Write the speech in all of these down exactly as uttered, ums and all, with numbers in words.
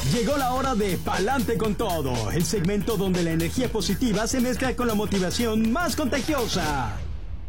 Llegó la hora de Pa'lante con Todo, el segmento donde la energía positiva se mezcla con la motivación más contagiosa.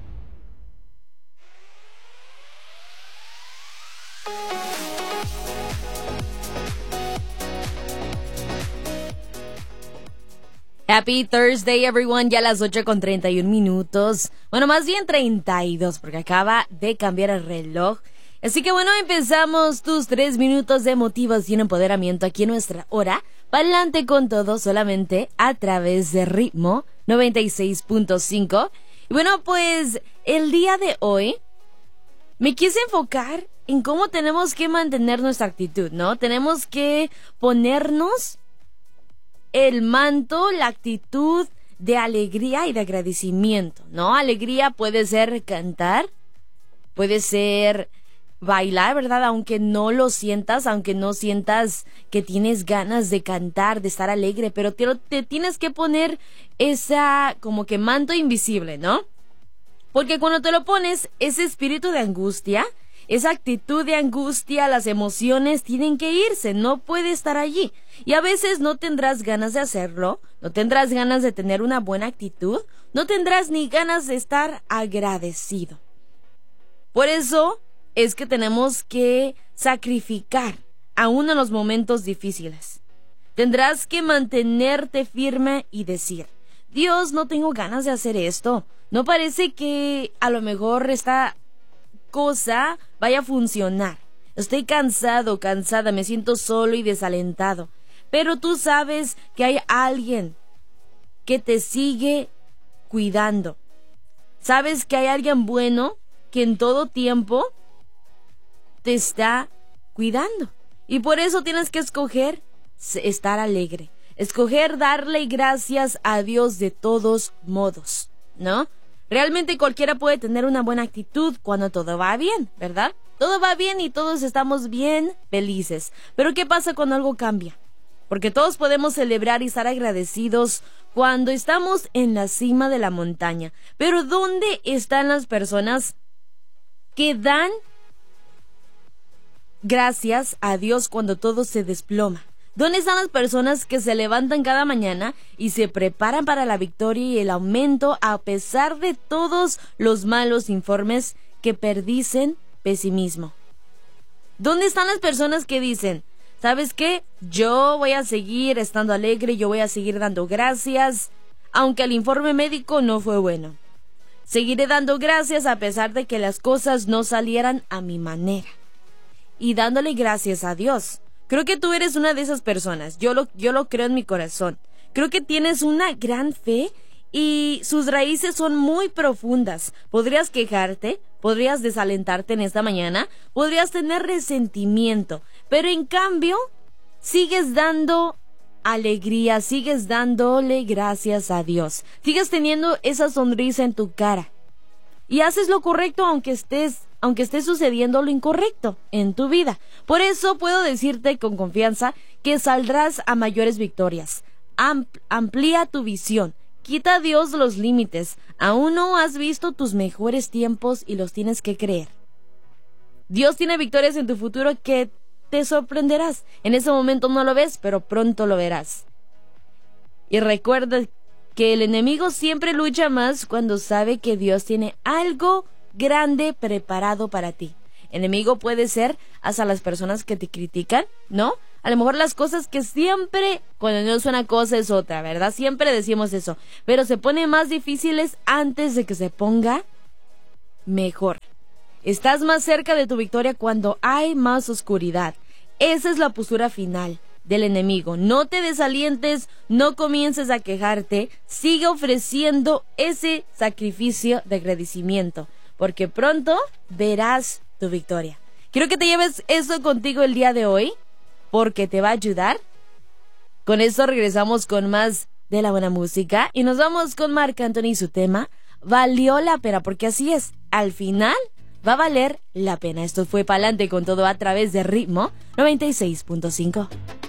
Happy Thursday, everyone. Ya a las ocho con treinta y un minutos. Bueno, más bien treinta y dos, porque acaba de cambiar el reloj. Así que bueno, empezamos tus tres minutos de motivación y empoderamiento aquí en nuestra hora. Pa'lante con Todo, solamente a través de Ritmo noventa y seis punto cinco. Y bueno, pues el día de hoy me quise enfocar en cómo tenemos que mantener nuestra actitud, ¿no? Tenemos que ponernos el manto, la actitud de alegría y de agradecimiento, ¿no? Alegría puede ser cantar, puede ser bailar, ¿verdad? Aunque no lo sientas, aunque no sientas que tienes ganas de cantar, de estar alegre, pero te, te tienes que poner esa como que manto invisible, ¿no? Porque cuando te lo pones, ese espíritu de angustia, esa actitud de angustia, las emociones tienen que irse, no puede estar allí. Y a veces no tendrás ganas de hacerlo, no tendrás ganas de tener una buena actitud, no tendrás ni ganas de estar agradecido. Por eso es que tenemos que sacrificar aún en los momentos difíciles. Tendrás que mantenerte firme y decir: Dios, no tengo ganas de hacer esto. No parece que a lo mejor esta cosa vaya a funcionar. Estoy cansado, cansada, me siento solo y desalentado. Pero tú sabes que hay alguien que te sigue cuidando. Sabes que hay alguien bueno que en todo tiempo te está cuidando. Y por eso tienes que escoger estar alegre. Escoger darle gracias a Dios de todos modos, ¿no? Realmente cualquiera puede tener una buena actitud cuando todo va bien, ¿verdad? Todo va bien y todos estamos bien felices. Pero ¿qué pasa cuando algo cambia? Porque todos podemos celebrar y estar agradecidos cuando estamos en la cima de la montaña. Pero ¿dónde están las personas que dan gracias a Dios cuando todo se desploma? ¿Dónde están las personas que se levantan cada mañana y se preparan para la victoria y el aumento a pesar de todos los malos informes que predicen pesimismo? ¿Dónde están las personas que dicen: ¿sabes qué? Yo voy a seguir estando alegre, yo voy a seguir dando gracias, aunque el informe médico no fue bueno? Seguiré dando gracias a pesar de que las cosas no salieran a mi manera. Y dándole gracias a Dios. Creo que tú eres una de esas personas. Yo lo, yo lo creo en mi corazón. Creo que tienes una gran fe y sus raíces son muy profundas. Podrías quejarte, podrías desalentarte en esta mañana, podrías tener resentimiento, pero en cambio sigues dando alegría, sigues dándole gracias a Dios, sigues teniendo esa sonrisa en tu cara y haces lo correcto aunque estés aunque esté sucediendo lo incorrecto en tu vida. Por eso puedo decirte con confianza que saldrás a mayores victorias. Ampl- amplía tu visión. Quita a Dios los límites. Aún no has visto tus mejores tiempos y los tienes que creer. Dios tiene victorias en tu futuro que te sorprenderás. En ese momento no lo ves, pero pronto lo verás. Y recuerda que el enemigo siempre lucha más cuando sabe que Dios tiene algo grande preparado para ti. Enemigo puede ser hasta las personas que te critican, ¿no? A lo mejor las cosas que siempre, cuando no es una cosa es otra, ¿verdad? Siempre decimos eso, pero se pone más difíciles antes de que se ponga mejor. Estás más cerca de tu victoria cuando hay más oscuridad. Esa es la postura final del enemigo. No te desalientes, no comiences a quejarte, sigue ofreciendo ese sacrificio de agradecimiento, porque pronto verás tu victoria. Quiero que te lleves eso contigo el día de hoy, porque te va a ayudar. Con esto regresamos con más de la buena música y nos vamos con Marc Anthony y su tema Valió la pena, porque así es, al final va a valer la pena. Esto fue Pa'lante con Todo a través de Ritmo noventa y seis punto cinco.